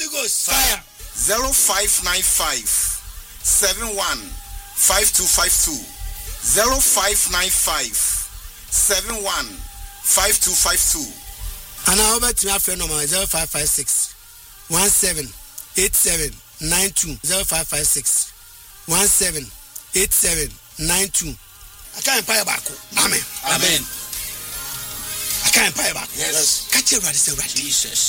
Holy Ghost fire. 0595 71 5252 0595 71 5252. And I over to my friend number 0556 178792 0556 178792. I can't pay back. Amen. Amen. I can't pay back. Yes. Catch your right, Jesus.